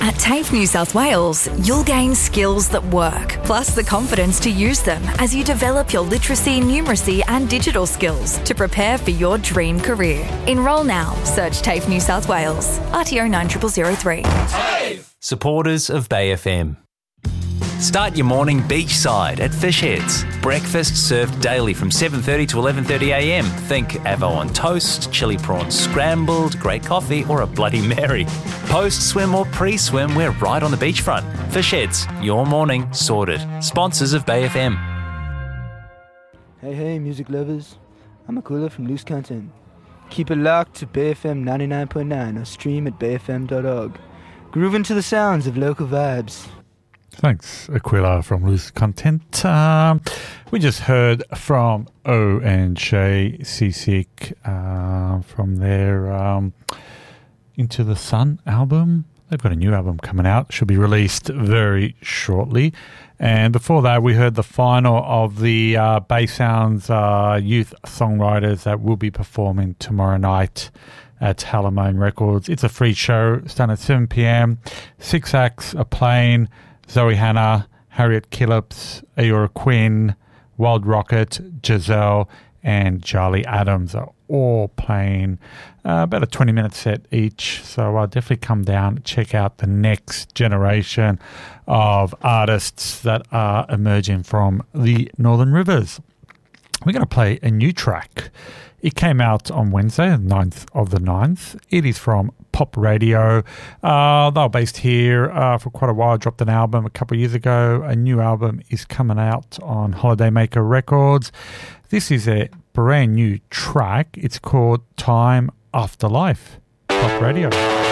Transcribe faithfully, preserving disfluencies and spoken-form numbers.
At TAFE New South Wales, you'll gain skills that work, plus the confidence to use them as you develop your literacy, numeracy and digital skills to prepare for your dream career. Enrol now. Search TAFE New South Wales. R T O nine zero zero zero three. TAFE! Supporters of Bay F M. Start your morning beachside at Fish Heads. Breakfast served daily from seven thirty to eleven thirty a m. Think avo on toast, chili prawns scrambled, great coffee or a Bloody Mary. Post-swim or pre-swim, we're right on the beachfront. Fish Heads, your morning sorted. Sponsors of Bay F M. Hey, hey, music lovers. I'm Aquila from Loose Content. Keep it locked to Bay F M ninety-nine point nine or stream at bay f m dot org. Grooving to the sounds of local vibes. Thanks, Aquila from Loose Content. Um, we just heard from O and Shay Seasick uh, from their um, Into the Sun album. They've got a new album coming out. Should be released very shortly. And before that, we heard the final of the uh, Bay Sounds uh, youth songwriters that will be performing tomorrow night at Hallamone Records. It's a free show starting at seven p m. Six acts are playing. Zoe Hanna, Harriet Killips, Aora Quinn, Wild Rocket, Giselle, and Charlie Adams are all playing uh, about a twenty-minute set each. So I'll definitely come down and check out the next generation of artists that are emerging from the Northern Rivers. We're going to play a new track. It came out on Wednesday, the ninth of the ninth. It is from Pop Radio. Uh, they were based here uh, for quite a while. Dropped an album a couple of years ago. A new album is coming out on Holiday Maker Records. This is a brand new track. It's called Time After Life. Pop Radio.